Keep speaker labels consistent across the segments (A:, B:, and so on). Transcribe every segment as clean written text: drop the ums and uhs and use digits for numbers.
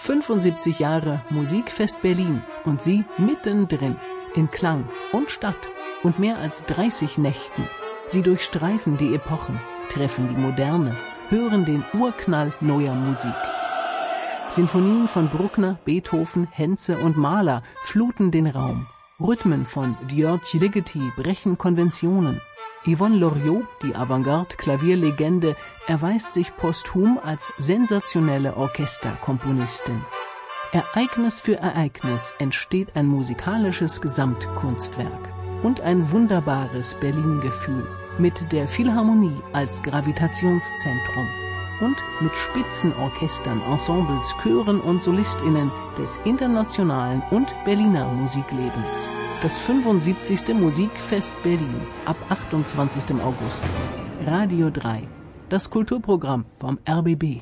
A: 75 Jahre Musikfest Berlin und Sie mittendrin, in Klang und Stadt und mehr als 30 Nächten. Sie durchstreifen die Epochen, treffen die Moderne, hören den Urknall neuer Musik. Sinfonien von Bruckner, Beethoven, Henze und Mahler fluten den Raum. Rhythmen von György Ligeti brechen Konventionen. Yvonne Loriot, die Avantgarde-Klavierlegende, erweist sich posthum als sensationelle Orchesterkomponistin. Ereignis für Ereignis entsteht ein musikalisches Gesamtkunstwerk und ein wunderbares Berlin-Gefühl mit der Philharmonie als Gravitationszentrum und mit Spitzenorchestern, Ensembles, Chören und SolistInnen des internationalen und Berliner Musiklebens. Das 75. Musikfest Berlin ab 28. August. Radio 3. Das Kulturprogramm vom RBB.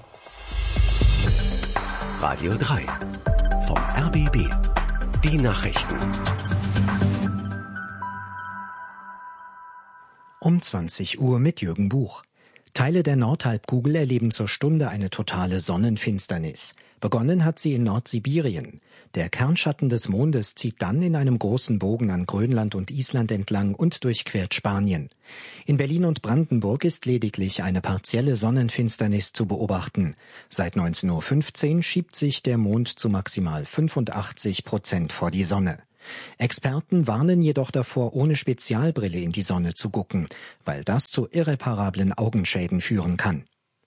B: Radio 3. Vom RBB. Die Nachrichten.
C: Um 20 Uhr mit Jürgen Buch. Teile der Nordhalbkugel erleben zur Stunde eine totale Sonnenfinsternis. Begonnen hat sie in Nordsibirien. Der Kernschatten des Mondes zieht dann in einem großen Bogen an Grönland und Island entlang und durchquert Spanien. In Berlin und Brandenburg ist lediglich eine partielle Sonnenfinsternis zu beobachten. Seit 19:15 Uhr schiebt sich der Mond zu maximal 85% vor die Sonne. Experten warnen jedoch davor, ohne Spezialbrille in die Sonne zu gucken, weil das zu irreparablen Augenschäden führen kann.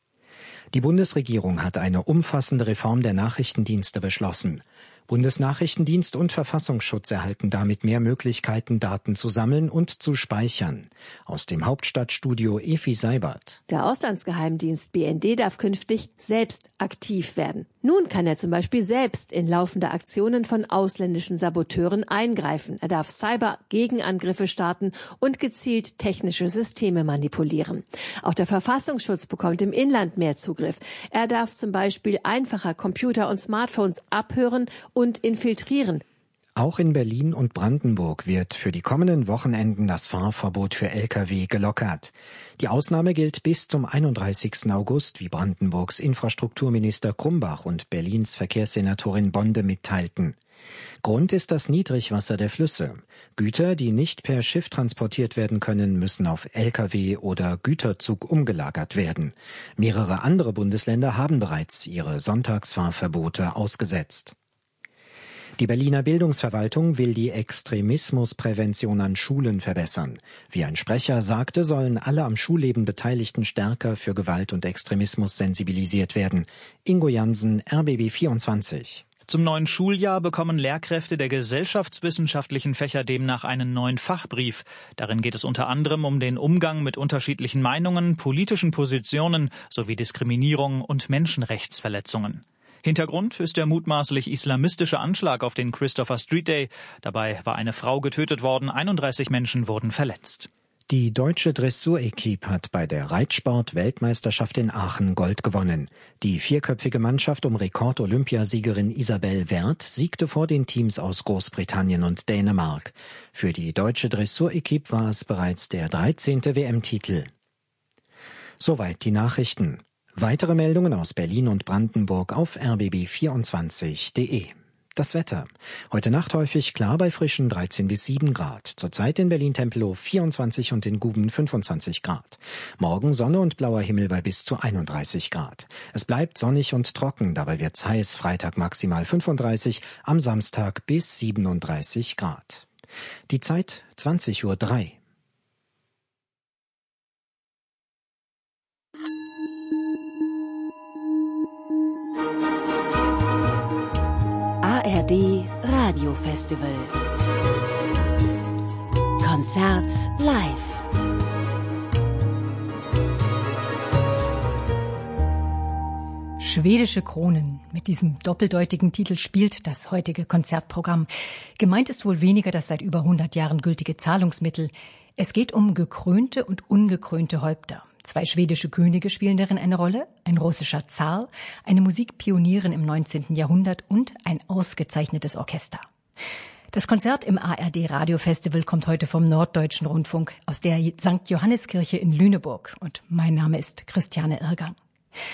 C: Die Bundesregierung hat eine umfassende Reform der Nachrichtendienste beschlossen. Bundesnachrichtendienst und Verfassungsschutz erhalten damit mehr Möglichkeiten, Daten zu sammeln und zu speichern. Aus dem Hauptstadtstudio Efi Seibert.
D: Der Auslandsgeheimdienst BND darf künftig selbst aktiv werden. Nun kann er zum Beispiel selbst in laufende Aktionen von ausländischen Saboteuren eingreifen. Er darf Cyber-Gegenangriffe starten und gezielt technische Systeme manipulieren. Auch der Verfassungsschutz bekommt im Inland mehr Zugriff. Er darf zum Beispiel einfacher Computer und Smartphones abhören und infiltrieren.
C: Auch in Berlin und Brandenburg wird für die kommenden Wochenenden das Fahrverbot für Lkw gelockert. Die Ausnahme gilt bis zum 31. August, wie Brandenburgs Infrastrukturminister Krumbach und Berlins Verkehrssenatorin Bonde mitteilten. Grund ist das Niedrigwasser der Flüsse. Güter, die nicht per Schiff transportiert werden können, müssen auf Lkw oder Güterzug umgelagert werden. Mehrere andere Bundesländer haben bereits ihre Sonntagsfahrverbote ausgesetzt. Die Berliner Bildungsverwaltung will die Extremismusprävention an Schulen verbessern. Wie ein Sprecher sagte, sollen alle am Schulleben Beteiligten stärker für Gewalt und Extremismus sensibilisiert werden. Ingo Jansen, RBB 24.
E: Zum neuen Schuljahr bekommen Lehrkräfte der gesellschaftswissenschaftlichen Fächer demnach einen neuen Fachbrief. Darin geht es unter anderem um den Umgang mit unterschiedlichen Meinungen, politischen Positionen sowie Diskriminierung und Menschenrechtsverletzungen. Hintergrund ist der mutmaßlich islamistische Anschlag auf den Christopher Street Day. Dabei war eine Frau getötet worden, 31 Menschen wurden verletzt.
C: Die deutsche Dressur-Equipe hat bei der Reitsport-Weltmeisterschaft in Aachen Gold gewonnen. Die vierköpfige Mannschaft um Rekord-Olympiasiegerin Isabel Werth siegte vor den Teams aus Großbritannien und Dänemark. Für die deutsche Dressur-Equipe war es bereits der 13. WM-Titel. Soweit die Nachrichten. Weitere Meldungen aus Berlin und Brandenburg auf rbb24.de. Das Wetter. Heute Nacht häufig klar bei frischen 13 bis 7 Grad. Zurzeit in Berlin-Tempelhof 24 und in Guben 25 Grad. Morgen Sonne und blauer Himmel bei bis zu 31 Grad. Es bleibt sonnig und trocken, dabei wird's heiß. Freitag maximal 35, am Samstag bis 37 Grad. Die Zeit 20:03 Uhr.
D: ARD Radio Festival. Konzert live.
F: Schwedische Kronen. Mit diesem doppeldeutigen Titel spielt das heutige Konzertprogramm. Gemeint ist wohl weniger das seit über 100 Jahren gültige Zahlungsmittel. Es geht um gekrönte und ungekrönte Häupter. 2 schwedische Könige spielen darin eine Rolle, ein russischer Zar, eine Musikpionierin im 19. Jahrhundert und ein ausgezeichnetes Orchester. Das Konzert im ARD Radio Festival kommt heute vom Norddeutschen Rundfunk aus der St. Johanneskirche in Lüneburg. Und mein Name ist Christiane Irgang.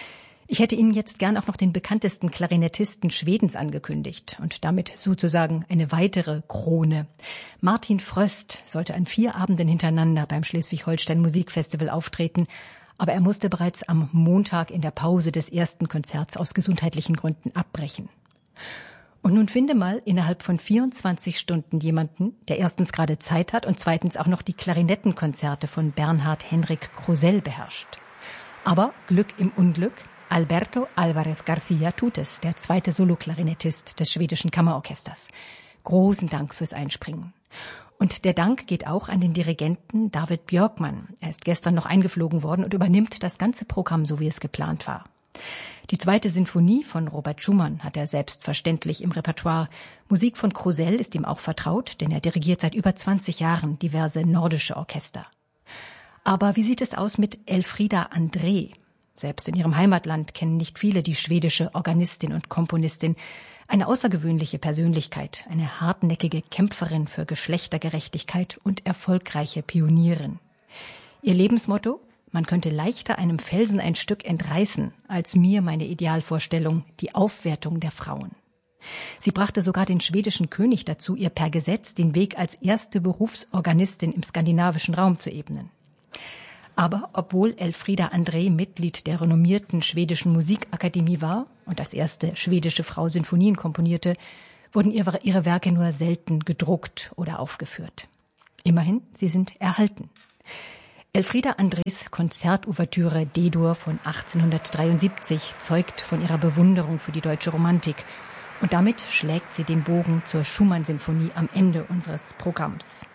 F: Ich hätte Ihnen jetzt gern auch noch den bekanntesten Klarinettisten Schwedens angekündigt und damit sozusagen eine weitere Krone. Martin Fröst sollte an 4 Abenden hintereinander beim Schleswig-Holstein Musikfestival auftreten, aber er musste bereits am Montag in der Pause des ersten Konzerts aus gesundheitlichen Gründen abbrechen. Und nun finde mal innerhalb von 24 Stunden jemanden, der erstens gerade Zeit hat und zweitens auch noch die Klarinettenkonzerte von Bernhard Henrik Krusell beherrscht. Aber Glück im Unglück, Alberto Álvarez García tut es, der zweite Soloklarinettist des schwedischen Kammerorchesters. Großen Dank fürs Einspringen. Und der Dank geht auch an den Dirigenten David Björkman. Er ist gestern noch eingeflogen worden und übernimmt das ganze Programm, so wie es geplant war. Die zweite Sinfonie von Robert Schumann hat er selbstverständlich im Repertoire. Musik von Krusell ist ihm auch vertraut, denn er dirigiert seit über 20 Jahren diverse nordische Orchester. Aber wie sieht es aus mit Elfriede André? Selbst in ihrem Heimatland kennen nicht viele die schwedische Organistin und Komponistin. Eine außergewöhnliche Persönlichkeit, eine hartnäckige Kämpferin für Geschlechtergerechtigkeit und erfolgreiche Pionierin. Ihr Lebensmotto? Man könnte leichter einem Felsen ein Stück entreißen, als mir meine Idealvorstellung, die Aufwertung der Frauen. Sie brachte sogar den schwedischen König dazu, ihr per Gesetz den Weg als erste Berufsorganistin im skandinavischen Raum zu ebnen. Aber obwohl Elfriede André Mitglied der renommierten schwedischen Musikakademie war und als erste schwedische Frau Sinfonien komponierte, wurden ihre Werke nur selten gedruckt oder aufgeführt. Immerhin, sie sind erhalten. Elfriede Andrés Konzertouvertüre D-Dur von 1873 zeugt von ihrer Bewunderung für die deutsche Romantik. Und damit schlägt sie den Bogen zur Schumann-Sinfonie am Ende unseres Programms.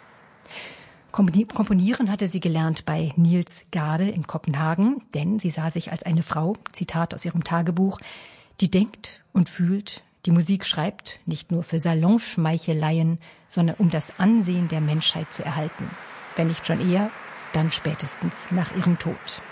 F: Komponieren hatte sie gelernt bei Niels Gade in Kopenhagen, denn sie sah sich als eine Frau, Zitat aus ihrem Tagebuch, die denkt und fühlt, die Musik schreibt, nicht nur für Salonschmeicheleien, sondern um das Ansehen der Menschheit zu erhalten. Wenn nicht schon eher, dann spätestens nach ihrem Tod.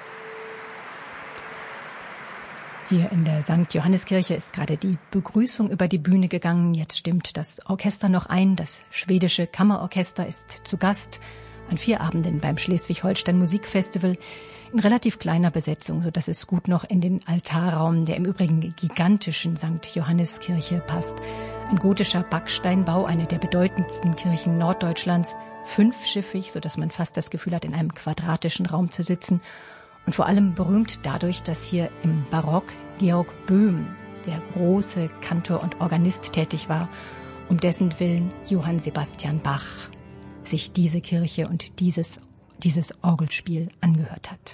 F: Hier in der St. Johanneskirche ist gerade die Begrüßung über die Bühne gegangen. Jetzt stimmt das Orchester noch ein. Das schwedische Kammerorchester ist zu Gast an 4 Abenden beim Schleswig-Holstein Musikfestival in relativ kleiner Besetzung, sodass es gut noch in den Altarraum der im Übrigen gigantischen St. Johanneskirche passt. Ein gotischer Backsteinbau, eine der bedeutendsten Kirchen Norddeutschlands, 5-schiffig, sodass man fast das Gefühl hat, in einem quadratischen Raum zu sitzen. Und vor allem berühmt dadurch, dass hier im Barock Georg Böhm, der große Kantor und Organist, tätig war, um dessen Willen Johann Sebastian Bach sich diese Kirche und dieses Orgelspiel angehört hat.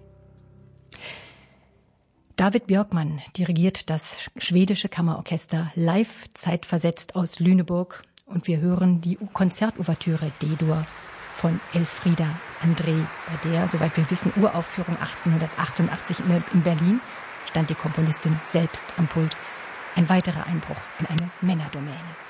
F: David Björkman dirigiert das schwedische Kammerorchester live zeitversetzt aus Lüneburg und wir hören die Konzertouvertüre D-Dur von Elfriede André, bei der, soweit wir wissen, Uraufführung 1888 in Berlin, stand die Komponistin selbst am Pult. Ein weiterer Einbruch in eine Männerdomäne.